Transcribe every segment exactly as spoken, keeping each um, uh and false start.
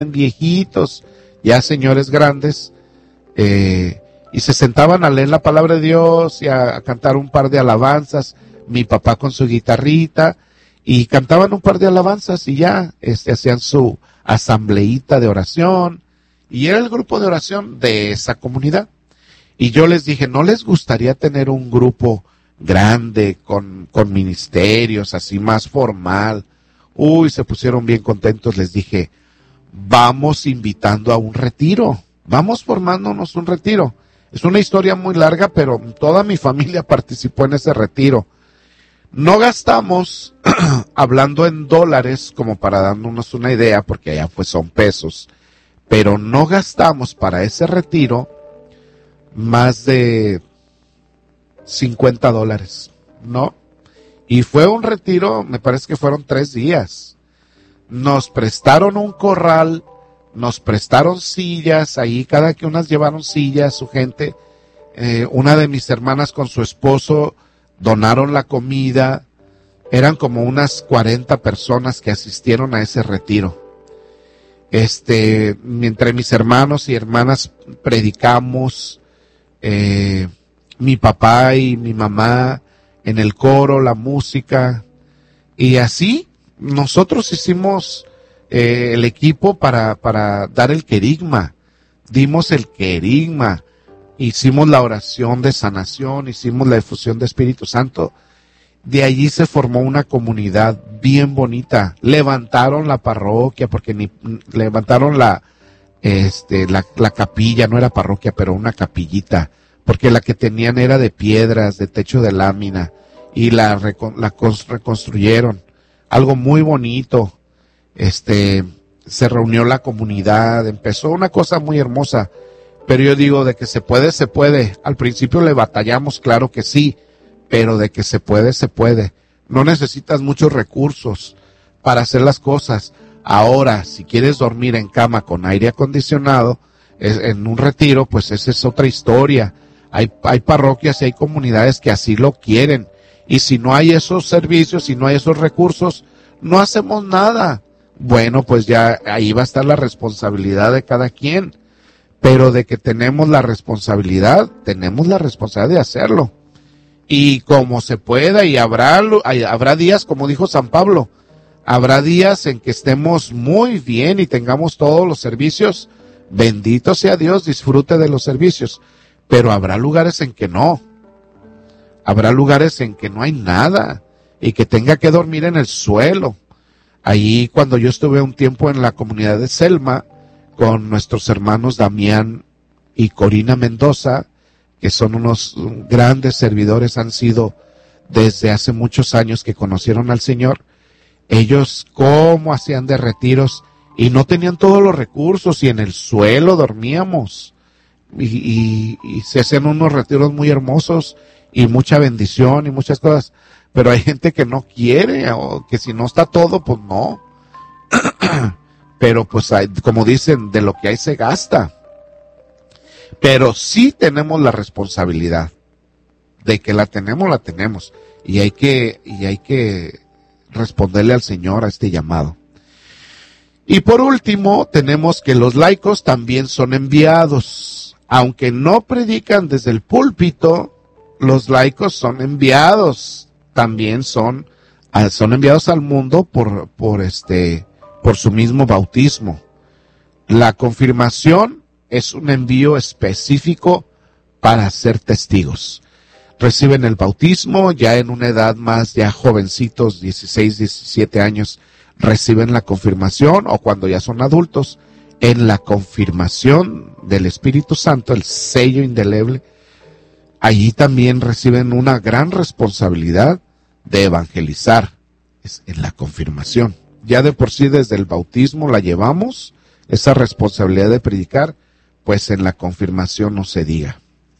viejitos, ya señores grandes, eh, y se sentaban a leer la palabra de Dios y a, a cantar un par de alabanzas, mi papá con su guitarrita, y cantaban un par de alabanzas y ya, este, hacían su asambleíta de oración, y era el grupo de oración de esa comunidad. Y yo les dije, ¿no les gustaría tener un grupo grande, con, con ministerios, así más formal? Uy, se pusieron bien contentos. Les dije, vamos invitando a un retiro, vamos formándonos un retiro. Es una historia muy larga, pero toda mi familia participó en ese retiro. No gastamos, hablando en dólares, como para darnos una idea, porque allá pues son pesos, pero no gastamos para ese retiro más de cincuenta dólares, ¿no? Y fue un retiro, me parece que fueron tres días. Nos prestaron un corral, nos prestaron sillas, ahí cada que unas llevaron sillas, su gente. Eh, una de mis hermanas con su esposo donaron la comida. Eran como unas cuarenta personas que asistieron a ese retiro. Este, entre mis hermanos y hermanas predicamos, eh, mi papá y mi mamá en el coro, la música, y así nosotros hicimos eh, el equipo para, para dar el querigma, dimos el querigma, hicimos la oración de sanación, hicimos la efusión de Espíritu Santo. De allí se formó una comunidad bien bonita. Levantaron la parroquia, porque ni levantaron la, este, la, la capilla, no era parroquia, pero una capillita, porque la que tenían era de piedras, de techo de lámina, y la, la reconstruyeron. Algo muy bonito. Este, se reunió la comunidad, empezó una cosa muy hermosa. Pero yo digo, de que se puede, se puede. Al principio le batallamos, claro que sí, pero de que se puede, se puede. No necesitas muchos recursos para hacer las cosas. Ahora, si quieres dormir en cama con aire acondicionado, es, en un retiro, pues esa es otra historia. Hay, hay parroquias y hay comunidades que así lo quieren. Y si no hay esos servicios, si no hay esos recursos, no hacemos nada. Bueno, pues ya ahí va a estar la responsabilidad de cada quien. Pero de que tenemos la responsabilidad, tenemos la responsabilidad de hacerlo. Y como se pueda, y habrá, habrá días, como dijo San Pablo, habrá días en que estemos muy bien y tengamos todos los servicios. Bendito sea Dios, disfrute de los servicios. Pero habrá lugares en que no. Habrá lugares en que no hay nada y que tenga que dormir en el suelo. Ahí, cuando yo estuve un tiempo en la comunidad de Selma, con nuestros hermanos Damián y Corina Mendoza, que son unos grandes servidores, han sido desde hace muchos años que conocieron al Señor. Ellos cómo hacían de retiros y no tenían todos los recursos y en el suelo dormíamos. Y, y, y se hacían unos retiros muy hermosos y mucha bendición y muchas cosas. Pero hay gente que no quiere, o que si no está todo, pues no. Pero pues hay, como dicen, de lo que hay se gasta. Pero sí tenemos la responsabilidad. De que la tenemos, la tenemos. Y hay que, y hay que responderle al Señor a este llamado. Y por último, tenemos que los laicos también son enviados. Aunque no predican desde el púlpito, los laicos son enviados. También son, son enviados al mundo por, por este, por su mismo bautismo. La confirmación es un envío específico para ser testigos. Reciben el bautismo ya en una edad más, ya jovencitos, dieciséis, diecisiete años, reciben la confirmación, o cuando ya son adultos, en la confirmación del Espíritu Santo, el sello indeleble, allí también reciben una gran responsabilidad de evangelizar, es en la confirmación. Ya de por sí desde el bautismo la llevamos, esa responsabilidad de predicar, pues en la confirmación no se diga.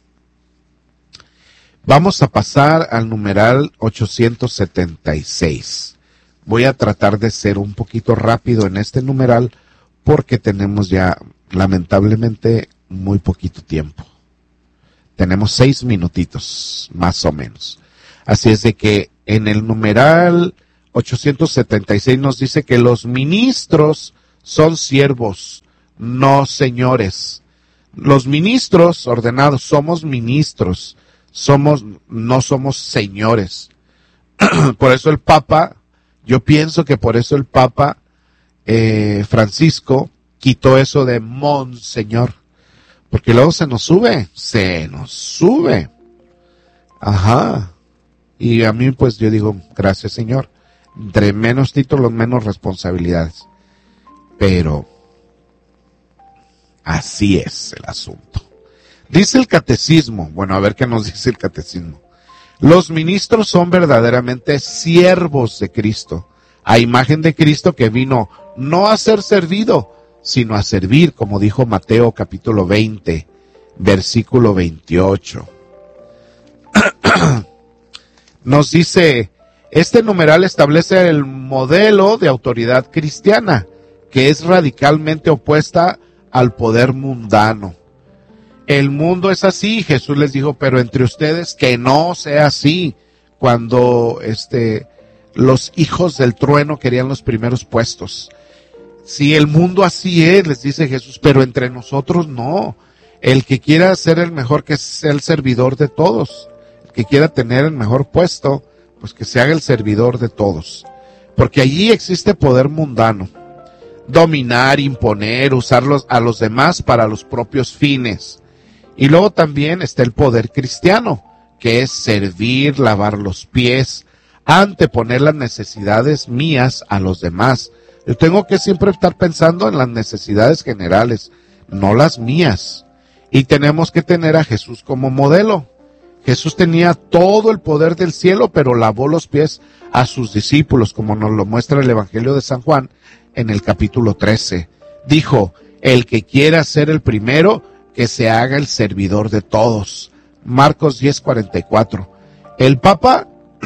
Vamos a pasar al numeral ochocientos setenta y seis. Voy a tratar de ser un poquito rápido en este numeral porque tenemos ya lamentablemente muy poquito tiempo. Tenemos seis minutitos, más o menos. Así es de que en el numeral ochocientos setenta y seis nos dice que los ministros son siervos, no señores. Los ministros ordenados somos ministros, somos, no somos señores. Por eso el Papa, yo pienso que por eso el Papa eh, Francisco quitó eso de monseñor, porque luego se nos sube, se nos sube. Ajá. Y a mí pues yo digo, gracias Señor, entre menos títulos, menos responsabilidades. Pero así es el asunto. Dice el catecismo, bueno, a ver qué nos dice el catecismo. Los ministros son verdaderamente siervos de Cristo, a imagen de Cristo que vino no a ser servido, sino a servir, como dijo Mateo capítulo veinte, versículo veintiocho. Nos dice, este numeral establece el modelo de autoridad cristiana, que es radicalmente opuesta al poder mundano. El mundo es así, Jesús les dijo, pero entre ustedes que no sea así. Cuando este, los hijos del trueno querían los primeros puestos. Si el mundo así es, les dice Jesús, pero entre nosotros no. El que quiera ser el mejor, que sea el servidor de todos. El que quiera tener el mejor puesto, pues que se haga el servidor de todos. Porque allí existe poder mundano. Dominar, imponer, usarlos a los demás para los propios fines. Y luego también está el poder cristiano, que es servir, lavar los pies, anteponer las necesidades mías a los demás. Yo tengo que siempre estar pensando en las necesidades generales, no las mías. Y tenemos que tener a Jesús como modelo. Jesús tenía todo el poder del cielo, pero lavó los pies a sus discípulos, como nos lo muestra el Evangelio de San Juan en el capítulo trece. Dijo, el que quiera ser el primero, que se haga el servidor de todos. Marcos diez cuarenta y cuatro. El Papa,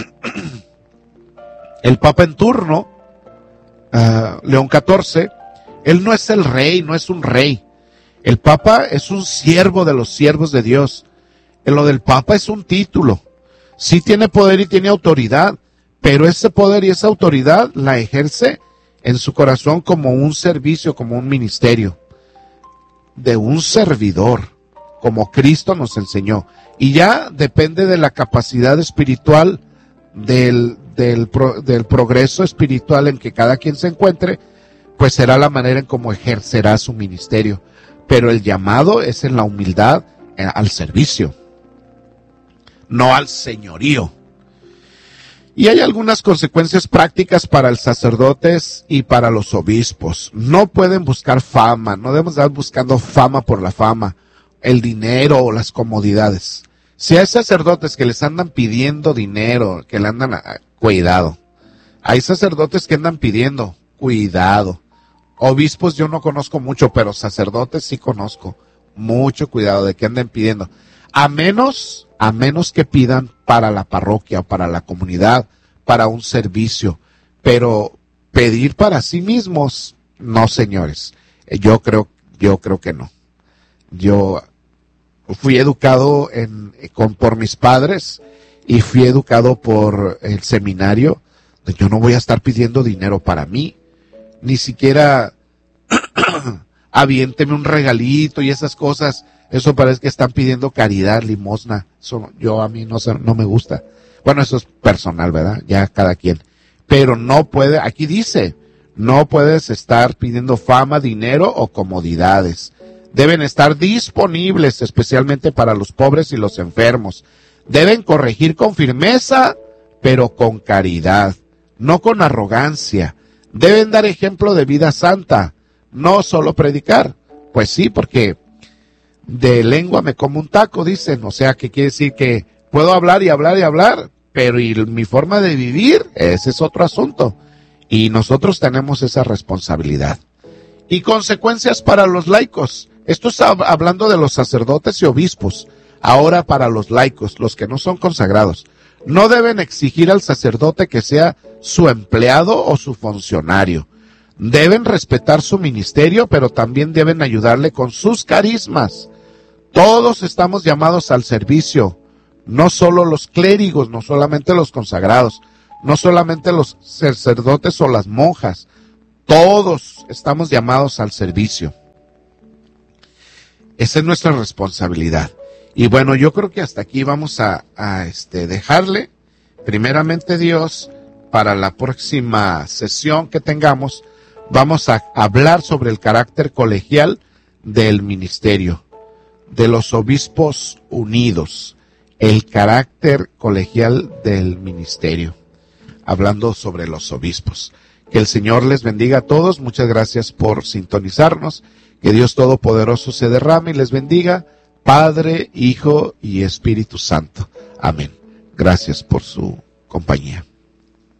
el Papa en turno, uh, León catorce, él no es el rey, no es un rey. El Papa es un siervo de los siervos de Dios. Lo del Papa es un título. Sí tiene poder y tiene autoridad, pero ese poder y esa autoridad la ejerce en su corazón como un servicio, como un ministerio. De un servidor, como Cristo nos enseñó. Y ya depende de la capacidad espiritual, del, del, pro, del progreso espiritual en que cada quien se encuentre, pues será la manera en cómo ejercerá su ministerio. Pero el llamado es en la humildad, eh, al servicio, no al señorío. Y hay algunas consecuencias prácticas para los sacerdotes y para los obispos. No pueden buscar fama, no debemos estar buscando fama por la fama, el dinero o las comodidades. Si hay sacerdotes que les andan pidiendo dinero, que le andan, a, cuidado. Hay sacerdotes que andan pidiendo, cuidado. Obispos yo no conozco mucho, pero sacerdotes sí conozco. Mucho cuidado de que anden pidiendo. A menos, a menos que pidan para la parroquia, para la comunidad, para un servicio. Pero pedir para sí mismos, no señores. Yo creo, yo creo que no. Yo fui educado en, con, por mis padres y fui educado por el seminario. Yo no voy a estar pidiendo dinero para mí. Ni siquiera aviénteme un regalito y esas cosas. Eso parece que están pidiendo caridad, limosna. Eso yo a mí no, no me gusta. Bueno, eso es personal, ¿verdad? Ya cada quien. Pero no puede, aquí dice, no puedes estar pidiendo fama, dinero o comodidades. Deben estar disponibles especialmente para los pobres y los enfermos. Deben corregir con firmeza, pero con caridad, no con arrogancia. Deben dar ejemplo de vida santa, no solo predicar. Pues sí, porque de lengua me como un taco, dicen. O sea, que quiere decir que puedo hablar y hablar y hablar, pero y mi forma de vivir, ese es otro asunto. Y nosotros tenemos esa responsabilidad. Y consecuencias para los laicos. Esto está hablando de los sacerdotes y obispos. Ahora para los laicos, los que no son consagrados. No deben exigir al sacerdote que sea su empleado o su funcionario. Deben respetar su ministerio, pero también deben ayudarle con sus carismas. Todos estamos llamados al servicio, no solo los clérigos, no solamente los consagrados, no solamente los sacerdotes o las monjas. Todos estamos llamados al servicio. Esa es nuestra responsabilidad. Y bueno, yo creo que hasta aquí vamos a, a este, dejarle, primeramente Dios, para la próxima sesión que tengamos, vamos a hablar sobre el carácter colegial del ministerio, de los obispos unidos, el carácter colegial del ministerio, hablando sobre los obispos. Que el Señor les bendiga a todos, muchas gracias por sintonizarnos, que Dios Todopoderoso se derrame y les bendiga, Padre, Hijo y Espíritu Santo. Amén. Gracias por su compañía.